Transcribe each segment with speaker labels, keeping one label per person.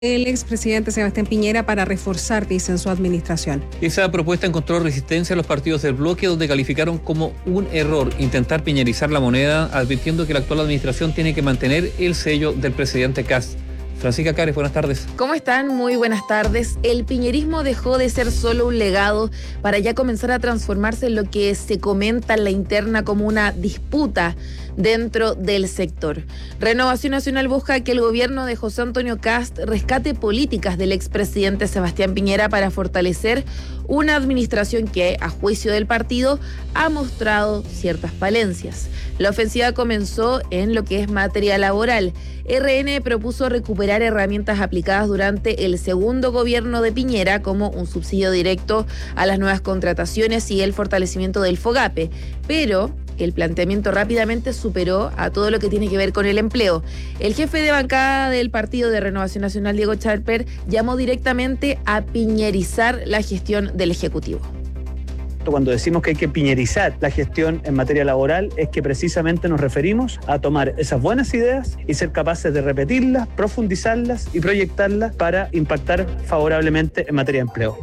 Speaker 1: el expresidente Sebastián Piñera para reforzar, dicen, su administración.
Speaker 2: Esa propuesta encontró resistencia a los partidos del bloque, donde calificaron como un error intentar piñerizar la moneda, advirtiendo que la actual administración tiene que mantener el sello del presidente Kast. Francisca Cares, buenas tardes.
Speaker 3: ¿Cómo están? Muy buenas tardes. El piñerismo dejó de ser solo un legado para ya comenzar a transformarse en lo que se comenta en la interna como una disputa dentro del sector. Renovación Nacional busca que el gobierno de José Antonio Kast rescate políticas del expresidente Sebastián Piñera para fortalecer una administración que, a juicio del partido, ha mostrado ciertas falencias. La ofensiva comenzó en lo que es materia laboral. RN propuso recuperar herramientas aplicadas durante el segundo gobierno de Piñera, como un subsidio directo a las nuevas contrataciones y el fortalecimiento del FOGAPE, pero el planteamiento rápidamente superó a todo lo que tiene que ver con el empleo. El jefe de bancada del Partido de Renovación Nacional, Diego Chalper, llamó directamente a piñerizar la gestión del Ejecutivo.
Speaker 4: Cuando decimos que hay que piñerizar la gestión en materia laboral, es que precisamente nos referimos a tomar esas buenas ideas y ser capaces de repetirlas, profundizarlas y proyectarlas para impactar favorablemente en materia de empleo.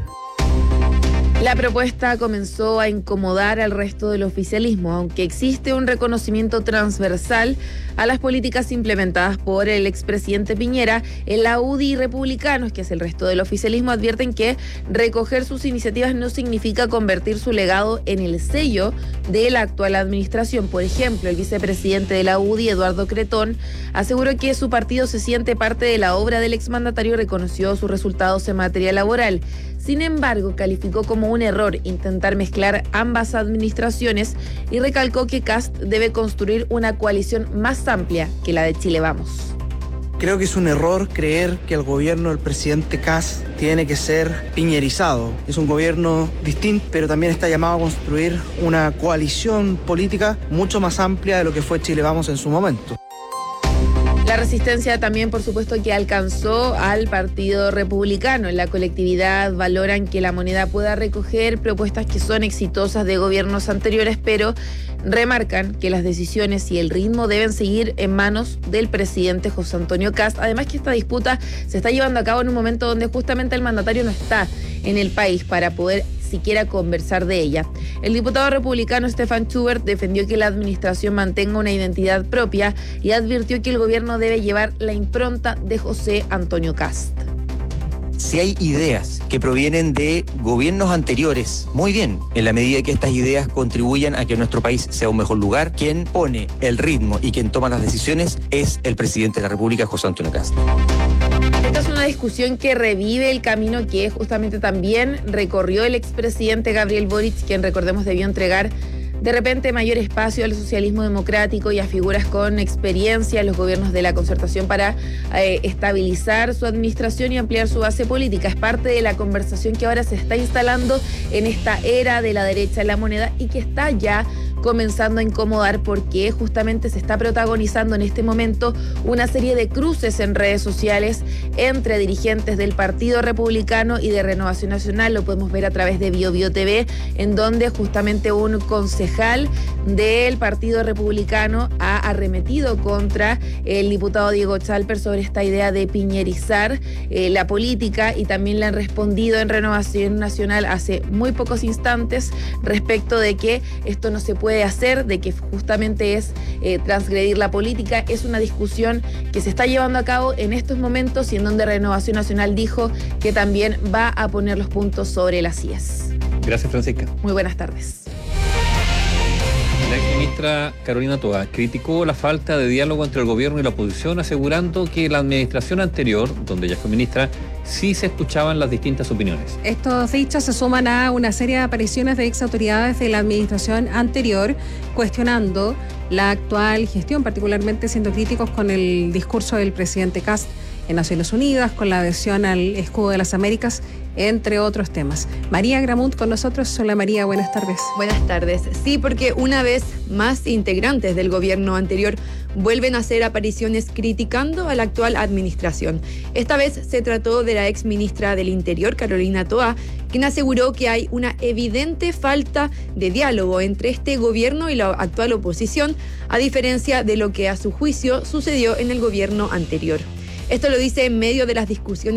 Speaker 3: La propuesta comenzó a incomodar al resto del oficialismo, aunque existe un reconocimiento transversal a las políticas implementadas por el expresidente Piñera. En la UDI y republicanos, que es el resto del oficialismo, advierten que recoger sus iniciativas no significa convertir su legado en el sello de la actual administración. Por ejemplo, el vicepresidente de la UDI, Eduardo Cretón, aseguró que su partido se siente parte de la obra del exmandatario y reconoció sus resultados en materia laboral. Sin embargo, calificó como un error intentar mezclar ambas administraciones y recalcó que Kast debe construir una coalición más amplia que la de Chile Vamos.
Speaker 5: Creo que es un error creer que el gobierno del presidente Kast tiene que ser piñerizado. Es un gobierno distinto, pero también está llamado a construir una coalición política mucho más amplia de lo que fue Chile Vamos en su momento.
Speaker 3: La resistencia también, por supuesto, que alcanzó al Partido Republicano. En la colectividad valoran que la moneda pueda recoger propuestas que son exitosas de gobiernos anteriores, pero remarcan que las decisiones y el ritmo deben seguir en manos del presidente José Antonio Kast. Además que esta disputa se está llevando a cabo en un momento donde justamente el mandatario no está en el país para poder siquiera conversar de ella. El diputado republicano Stefan Schubert defendió que la administración mantenga una identidad propia y advirtió que el gobierno debe llevar la impronta de José Antonio Kast.
Speaker 6: Si hay ideas que provienen de gobiernos anteriores, muy bien, en la medida que estas ideas contribuyan a que nuestro país sea un mejor lugar, quien pone el ritmo y quien toma las decisiones es el presidente de la República, José Antonio Kast.
Speaker 3: Esta es una discusión que revive el camino que justamente también recorrió el expresidente Gabriel Boric, quien, recordemos, debió entregar de repente mayor espacio al socialismo democrático y a figuras con experiencia en los gobiernos de la concertación para estabilizar su administración y ampliar su base política. Es parte de la conversación que ahora se está instalando en esta era de la derecha en la moneda y que está ya comenzando a incomodar porque justamente se está protagonizando en este momento una serie de cruces en redes sociales entre dirigentes del Partido Republicano y de Renovación Nacional. Lo podemos ver a través de BioBio TV, en donde justamente un concejal del Partido Republicano ha arremetido contra el diputado Diego Chalper sobre esta idea de piñerizar la política, y también le han respondido en Renovación Nacional hace muy pocos instantes respecto de que esto no se puede hacer, de que justamente es transgredir la política. Es una discusión que se está llevando a cabo en estos momentos y en donde Renovación Nacional dijo que también va a poner los puntos sobre las IES.
Speaker 2: Gracias, Francisca.
Speaker 3: Muy buenas tardes.
Speaker 2: La exministra Carolina Toa criticó la falta de diálogo entre el gobierno y la oposición, asegurando que la administración anterior, donde ella fue ministra, sí se escuchaban las distintas opiniones.
Speaker 1: Estos dichos se suman a una serie de apariciones de exautoridades de la administración anterior cuestionando la actual gestión, particularmente siendo críticos con el discurso del presidente Kast en Naciones Unidas, con la adhesión al Escudo de las Américas, entre otros temas. María Gramunt con nosotros. Hola María, buenas tardes.
Speaker 7: Buenas tardes. Sí, porque una vez más integrantes del gobierno anterior vuelven a hacer apariciones criticando a la actual administración. Esta vez se trató de la exministra del Interior, Carolina Toa, quien aseguró que hay una evidente falta de diálogo entre este gobierno y la actual oposición, a diferencia de lo que a su juicio sucedió en el gobierno anterior. Esto lo dice en medio de las discusiones